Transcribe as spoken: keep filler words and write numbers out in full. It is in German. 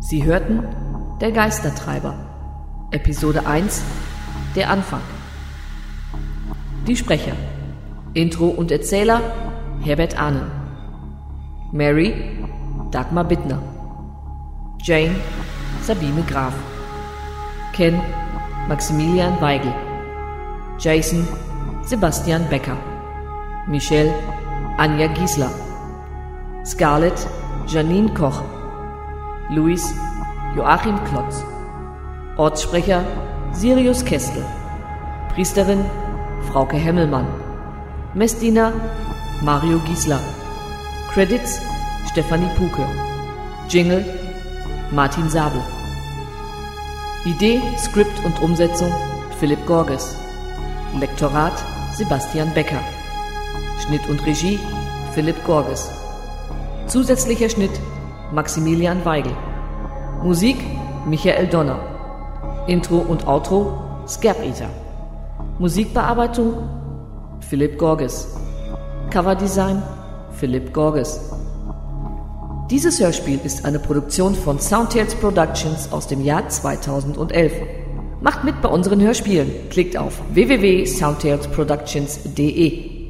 Sie hörten Der Geistertreiber, Episode eins, der Anfang. Die Sprecher: Intro und Erzähler Herbert Ahnen, Mary Dagmar Bittner, Jane Sabine Graf, Ken Maximilian Weigel, Jason Sebastian Becker, Michelle Anja Giesler, Scarlett Janine Koch, Luis Joachim Klotz, Ortssprecher Sirius Kestel, Priesterin Frauke Hemmelmann, Messdiener Mario Giesler, Credits Stefanie Puke, Jingle Martin Sabel, Idee, Skript und Umsetzung Philipp Gorges, Lektorat Sebastian Becker, Schnitt und Regie Philipp Gorges, zusätzlicher Schnitt Maximilian Weigel, Musik Michael Donner, Intro und Outro Scap Eater, Musikbearbeitung Philipp Gorges, Coverdesign Philipp Gorges. Dieses Hörspiel ist eine Produktion von Soundtales Productions aus dem Jahr zweitausendelf. Macht mit bei unseren Hörspielen. Klickt auf w w w punkt soundtales productions punkt d e.